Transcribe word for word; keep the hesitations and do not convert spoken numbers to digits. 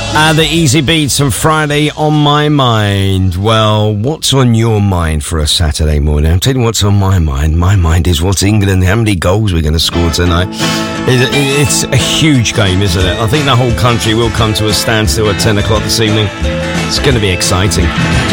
Uh, the Easy Beats on Friday on my mind. Well, what's on your mind for a Saturday morning? I'll tell you what's on my mind. My mind is what's England, how many goals we're going to score tonight. It's a huge game, isn't it? I think the whole country will come to a standstill at ten o'clock this evening. It's going to be exciting.